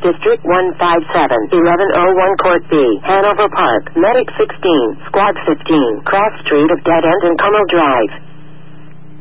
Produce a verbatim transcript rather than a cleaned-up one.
District one five seven, eleven oh one Court B, Hanover Park, Medic sixteen, Squad fifteen, Cross Street of Dead End and Cumnell Drive.